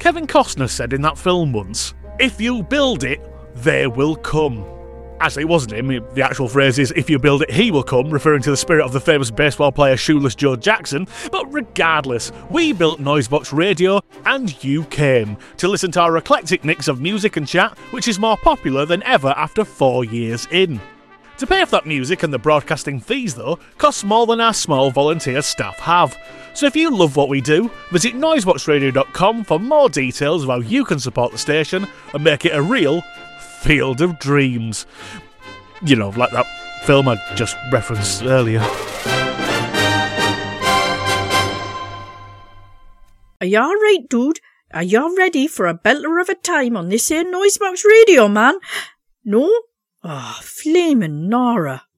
Kevin Costner said in that film once, "If you build it, they will come." Actually, it wasn't him. The actual phrase is, "If you build it, he will come," referring to the spirit of the famous baseball player Shoeless Joe Jackson. But regardless, we built Noisebox Radio, and you came to listen to our eclectic mix of music and chat, which is more popular than ever after 4 years in. To pay for that music and the broadcasting fees, though, costs more than our small volunteer staff have. So if you love what we do, visit noiseboxradio.com for more details of how you can support the station and make it a real Field of Dreams. You know, like that film I just referenced earlier. Are you alright, dude? Are you ready for a belter of a time on this here Noisebox Radio, man? No? Ah, flamin' Nora.